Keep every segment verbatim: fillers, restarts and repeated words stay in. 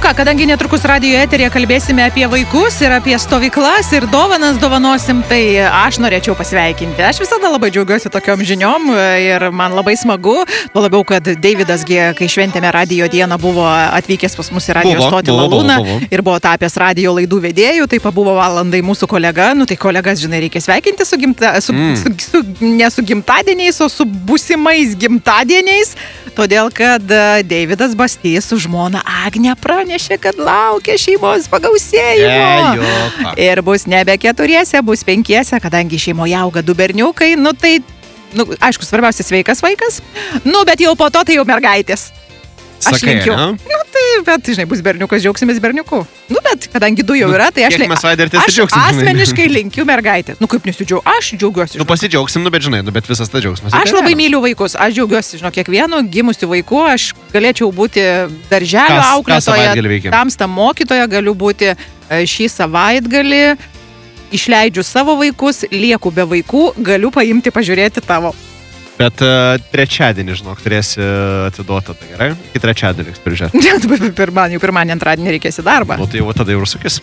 ką, kadangi netrukus radijo eteryje kalbėsime apie vaikus ir apie stovyklas ir dovanas dovanosim, tai aš norėčiau pasveikinti. Aš visada labai džiaugiuosi tokiom žiniom ir man labai smagu, tuo labiau, kad Deividas, kai šventėme radijo dieną, buvo atvykęs pas mus į radijo stotį Lalūną ir buvo tapęs radijo laidų vedėjų, taip pabuvo valandai mūsų kolega, nu tai kolegas, žinai, reikia sveikinti su, gimta, su, mm. su, su ne su gimtadieniais, o su būsimais gimtadieniais, todėl, kad Deividas Bastys su žmona Agne pranešė, kad laukia šeimos pagausėjimo. Yeah, ir bus nebe keturiese, bus penkiese, kadangi šeimoje auga du berniukai, nu tai, nu, aišku, svarbiausia sveikas vaikas, nu, bet jau po to tai jau mergaitės. Aš Sakai, linkiu. ne? Nu, tai, bet, žinai, bus berniukas, džiaugsimės berniuku. Nu, bet, kadangi du jau yra, tai aš, Kiek mes Vaida ir aš nesidžiaugsim, žinai. asmeniškai linkiu mergaitės. Nu, kaip nesidžiaugiu, aš džiaugiuosi. Nu, pasidžiaugsim, nu, bet žinai, nu, bet visas ta džiaugsmas. Aš labai myliu vaikus, aš džiaugiuosi, žinau, kiekvienu gimusiu vaiku, aš galėčiau būti darželio Kas- auklėtoja, ką savaitgalį veikiam? tamsta mokytoja, galiu būti e, šį savaitgalį, išleidžiu savo vaikus, lieku be vaikų, galiu paimti, pažiūrėti tavo. Bet uh, trečiadienį, žinok, turėsi atiduotą, tai gerai? Iki trečiadienį reiks prižiūrėti. Pirmadienį, jau pirmadienį, antradienį reikės į darbą. Nu, tai jau tada jau sukis.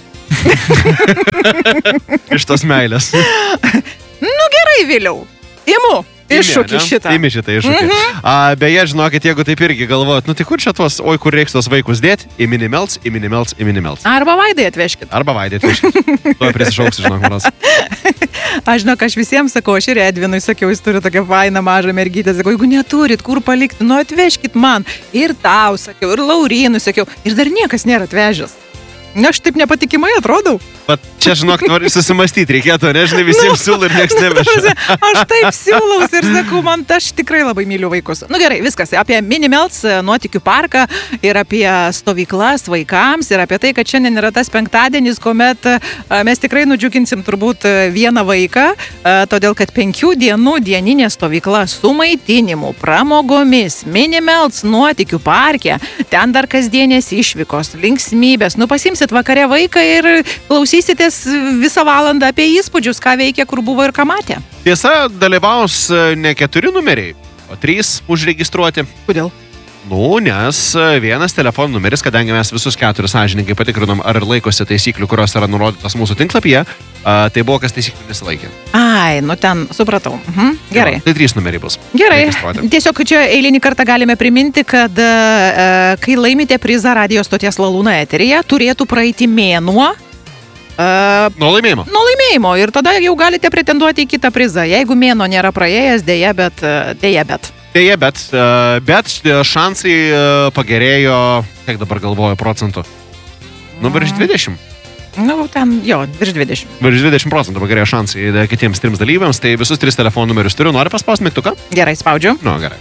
Iš tos meilės. Nu gerai, Viliau, imu. Iššūkį Imi, ne? šitą. Imi šitą iššūkį. Mhm. A, beje, žinokit, jeigu taip irgi galvojat, nu tai kur čia tuos, oi, kur reiks tos vaikus dėti, į minimelts, į minimelts, į minimelts. Arba Vaidai atvežkit. Arba Vaidai atvežkit. Tuo prisišauksiu, žinok, manas. Aš žinok, aš visiems sakau, aš ir Edvinui sakiau, jis turi tokią fainą mažą mergytę, sakau, jeigu neturit kur palikti, nu atvežkit man. Ir tau sakiau, ir Laurynui sakiau, ir dar niekas nėra atvežęs. Na, aš taip nepatikimai atrodau. Bet čia, žinok, nori susimastyti reikėtų, nežinai, visiems siūlau ir nieks neveža. Aš taip siūlaus ir sakau, man aš tikrai labai myliu vaikus. Nu gerai, viskas. Apie Minimelts nuotykių parką ir apie stovyklas vaikams ir apie tai, kad šiandien yra tas penktadienis, kuomet a, mes tikrai nudžiuginsim turbūt vieną vaiką, a, todėl kad penkių dienų dieninė stovykla su maitinimu, pramogomis, Minimelts nuotykių parke, ten dar kasdienės išvykos, linksmybės. Nu pasimsit vakare vaiką ir klausysitės visą valandą apie įspūdžius, ką veikia, kur buvo ir ką matė. Tiesa, dalyvaus ne keturi numeriai, o trys užregistruoti. Kodėl? Nu, nes vienas telefonų numeris, kadangi mes visus keturis sąžininkai patikrinom, ar laikosi taisyklių, kurios yra nurodytos mūsų tinklapyje, a, tai buvo, kas taisyklių nesilaikė. Ai, nu ten supratau. Mhm. Gerai. Jo, tai trys numeriai bus. Gerai. Registruoti. Tiesiog čia eilinį kartą galime priminti, kad e, kai laimite prizą radio stoties Lalūna eteryje, turėtų praeiti mėnuo e, Nuo laimėjimo. nuo laimėjimo ir tada jau galite pretenduoti į kitą prizą. Jeigu mėnuo nėra praėjęs, dėja, bet e, dėja, bet. Dėja, bet, e, bet šansai e, pagerėjo, kiek dabar galvoju, procentų. Nu, virš dvidešimt. Nu, ten, jo, virš dvidešimt. Virš dvidešimt procentų pagerėjo šansai e, kitiems trims dalyviams, tai visus tris telefonų numerius turiu. Nori paspausti mygtuką? Gerai, spaudžiu. Nu, gerai.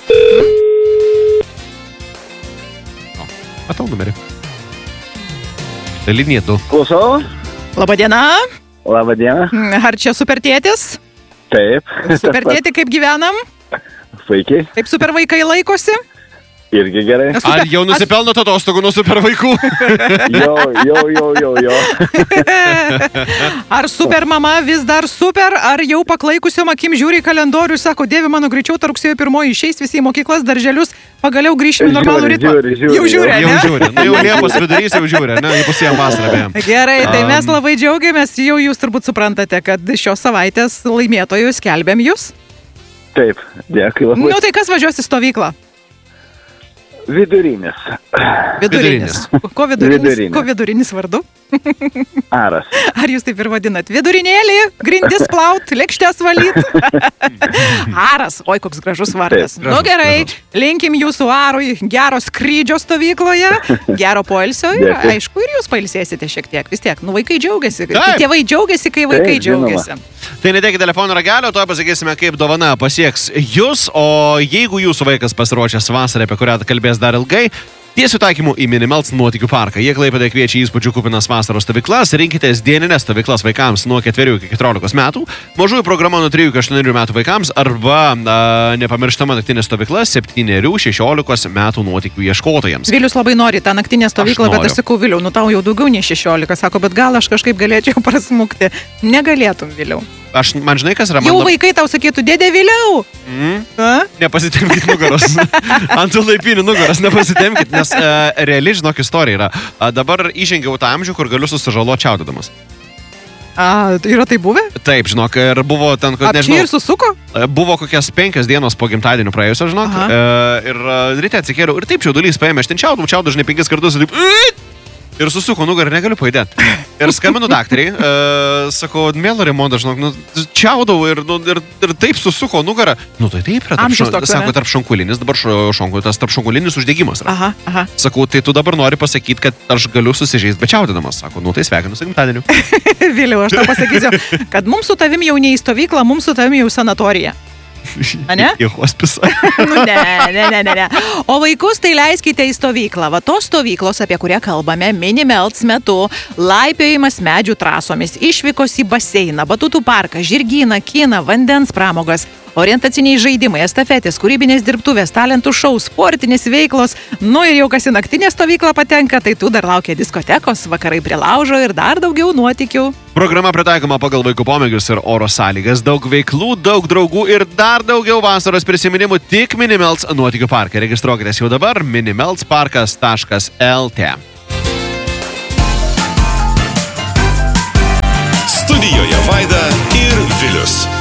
O, matau numerį. Linija du. Klausau. Labadiena. Labadiena. Ar čia super tėtis? Taip. Super tėti, kaip gyvenam? Puikiai. Kaip super vaikai laikosi? Irgi gerai. Ar jau nusipelnot atostogų nuo super vaikų? Jo, jo, jo, jo, jo. Ar super mama vis dar super, ar jau paklaikusiom akim žiūri į kalendorių, sako, Dievi, mano greičiau ta rugsėjo pirmoji išeis visi į mokyklas, darželius, pagaliau grįšime į normalų Žiūri, ritmą. žiūri, žiūri, Jau žiūri, Jau ne? žiūri. Nu, jau Liepos vidurys jau žiūri, ne? Jau pusėjom vasarą beje. Gerai, tai Um. mes labai džiaugiamės, jau jūs turbūt suprantate, kad šios savaitės laimėtojus skelbiam jūs. Taip, dėkui labai. Nu tai kas važiuos į stovyklą? Vidurinis. Vidurinis. Ko vidurinis? Vidurinis. Ko vidurinis vardu? Aras. Ar jūs taip ir vadinat? Vidurinėlį, grindis plaut, lėkštės valyt. Aras, oi koks gražus vardas. Taip, Nu gražus, gerai, gražus. linkim jūsų Arui gero skrydžio stovykloje, gero poilsio ir Dėkui. aišku ir jūs pailsėsite šiek tiek. Vis tiek, nu vaikai džiaugiasi. Taip. Tėvai džiaugiasi, kai vaikai Taip, žinoma. džiaugiasi. Tai nedėkit telefono ragelio, to pasakysime, kaip dovana pasieks jūs, o jeigu jūsų vaikas pasiruošęs vasarą, apie kurią kalbės dar ilgai, tiesiu taikymu į Minimelts nuotykių parką. Jie Klaipėdoje kviečia įspūdžių kupinas vasaros stovyklas, rinkitės dienines stovyklas vaikams nuo ketverių iki keturiolikos metų, mažųjų programa nuo trijų iki aštuonerių metų vaikams arba a, nepamirštama naktinė stovykla septynerių šešiolikos metų nuotykių ieškotojams. Vilius labai nori tą naktinę stovyklą, Aš bet noriu. aš sakau, Viliau, nu tau jau daugiau nei šešiolika, sako, bet gal aš kažkaip galėčiau prasmukti. Negalėtum, Viliau. Aš, man žinai, kas yra man... Jau lab- vaikai tau sakytų, dėdė vėliau. Mm? A? Nepasitemkit nugaros. Ant tų laipinių nugaros nepasitemkit, nes uh, reali, žinok, istorija yra. Uh, dabar įžengiau tą amžių, kur galiu susižaloti čiaudydamas. A, yra tai buvę? Taip, žinok, ir buvo ten, kad Apčiai nežinau... ir susuko? uh, Buvo kokias penkias dienos po gimtadienio praėjusio, žinok. Aha. Uh, ir uh, ryte atsikėliau ir taip čiaudulys paėmė, aš ten čiaudau, čiaudau, žinai, penkis kartus ir taip... Ir susuko nugarą, negaliu pajudėti. Ir skambinu daktariai, uh, sakau, mėlo remontas, žinok, nu, čiaudau ir, nu, ir, ir taip susuko nugarą. Nu, tai taip yra, tarp, Amžius šon, toks, sako, ane? tarp šonkulinis, dabar šonkulinis, tas tarp šonkulinis uždegimas yra. Aha, aha. Sakau, tai tu dabar nori pasakyti, kad aš galiu susižeisti be čiaudydamas. Sako, nu tai sveikinu su gimtadieniu. Vėliau, aš tau pasakysiu, kad mums su tavim jau ne į stovyklą, mums su tavim jau sanatorija. Ane? Į hospisą. Nu, ne, ne, ne, ne, ne. O vaikus tai leiskite į stovyklą. Va tos stovyklos, apie kurią kalbame, mini-melts metu, laipiojimas medžių trasomis, išvykos į baseiną, batutų parką, žirgyną, kiną, vandens pramogas, orientaciniai žaidimai, estafetės, kūrybinės dirbtuvės, talentų šou, sportinės veiklos. Nu ir jau kas į naktinę stovyklą patenka, tai tu dar laukia diskotekos, vakarai prie laužo ir dar daugiau nuotykių. Programa pritaikoma pagal vaikų pomėgius ir oro sąlygas. Daug veiklų, daug draugų ir dar daugiau vasaros prisiminimų tik Minimelts nuotykių parke. Registruokitės jau dabar minimeltsparkas taškas lt. Studijoje Vaida ir Vilius.